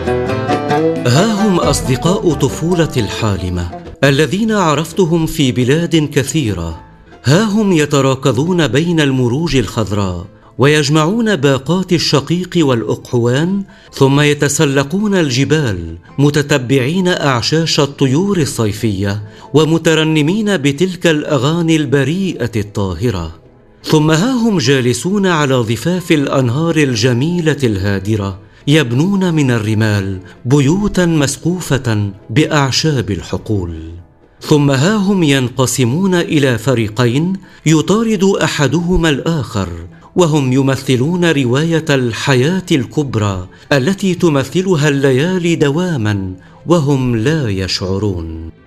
ها هم أصدقاء طفولتي الحالمة الذين عرفتهم في بلاد كثيرة. ها هم يتراكضون بين المروج الخضراء ويجمعون باقات الشقيق والأقحوان، ثم يتسلقون الجبال متتبعين أعشاش الطيور الصيفية ومترنمين بتلك الأغاني البريئة الطاهرة. ثم ها هم جالسون على ضفاف الأنهار الجميلة الهادرة يبنون من الرمال بيوتا مسقوفة بأعشاب الحقول. ثم ها هم ينقسمون إلى فريقين يطارد أحدهما الآخر، وهم يمثلون رواية الحياة الكبرى التي تمثلها الليالي دواما وهم لا يشعرون.